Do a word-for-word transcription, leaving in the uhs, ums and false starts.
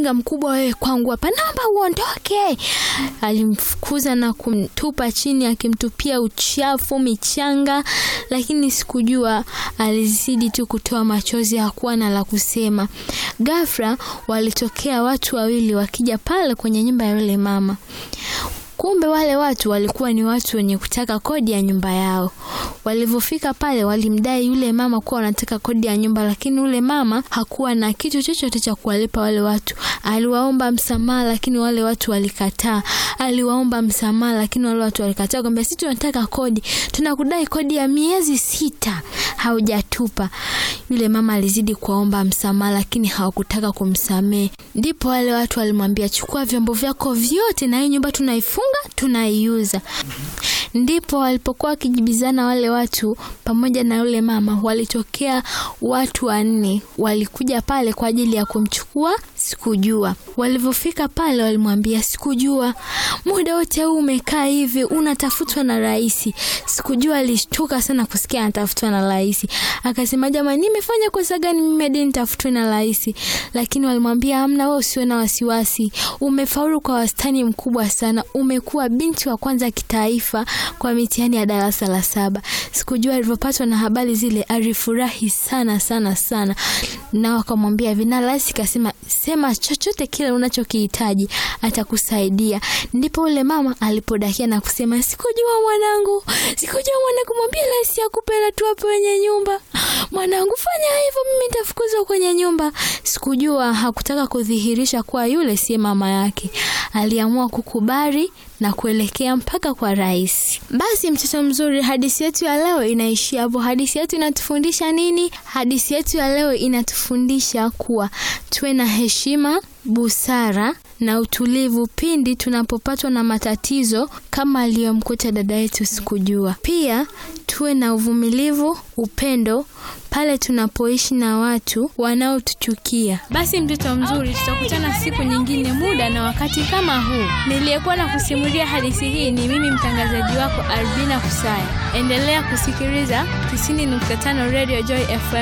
mjinga mkubwa wewe kwangu hapa, naomba uondoke. Alimfukuza na kumtupa chini akimtupia uchafu, michanga, lakini sikujua alizidi tu kutoa machozi, hakuwa na la kusema. Ghafla walitokea watu wawili wakija pale kwenye nyumba ya yule mama. Kumbe wale watu walikuwa ni watu wenye kutaka kodi ya nyumba yao. Walivofika pale walimdai yule mama kuwa wanataka kodi ya nyumba, lakini yule mama hakuwa na kitu chochote cha kuwalipa wale watu. Aliwaomba msamaha lakini wale watu walikataa. Aliwaomba msamaha lakini wale watu walikataa, kwamba sisi tunataka kodi, tunakudai kodi ya miezi sita haujatupa. Yule mama alizidi kuomba msamaha lakini hawakutaka kumsamehe. Ndipo wale watu walimwambia, chukua vyombo vyako vyote na hii nyumba tunaifunga, tunaiuza. Ndipo walipokuwa wakijibizana wale watu pamoja na yule mama, walitokea watu wanne walikuja pale kwa ajili ya kumchukua Sikujua. Walivofika pale walimwambia, Sikujua, muda wote huu umekaa hivi unatafutwa na rais. Sikujua alishtuka sana kusikia anatafutwa na rais. Akasema, jamani, nimefanya kosa gani mimi hadi nitafutwe na rais? Lakini walimwambia, hamna, wewe usiwe na wasiwasi, umefaulu kwa wastani mkubwa sana, umekuwa binti wa kwanza kitaifa kwa mitihani ya darasa la saba. Sikujua alipopatwa na habari zile alifurahi sana sana sana, na wakamwambia vina rais kasema, sema chochote kile unachokihitaji atakusaidia. Ndipo ule mama alipodakia na kusema, Sikujua mwanangu, sikujua mwanangu, mwambie rais akupe hela tu hapo kwenye nyumba. Mwanangu, fanya hivyo, mimi nitafukuzwa kwenye nyumba. Sikujua hakutaka kudhihirisha kuwa yule si mama yake. Aliamua kukubali na kuelekea mpaka kwa rais. Basi mtoto mzuri, hadithi yetu ya leo inaishia hapo. Hadithi yetu inatufundisha nini? Hadithi yetu ya leo inatufundisha kuwa tuwe na heshima, busara na utulivu pindi tunapopatwa na matatizo kama aliyomkuta dada yetu Sikujua. Pia tuwe na uvumilivu, upendo pale tunapoishi na watu wanaotuchukia. Basi mtoto mzuri, tutakutana siku nyingine, muda na wakati kama huu. Niliyekuwa na kusimulia hadithi hii ni mimi mtangazaji wako Albina Kusaya. Endelea kusikiliza tisini nukta tano Radio Joy F M.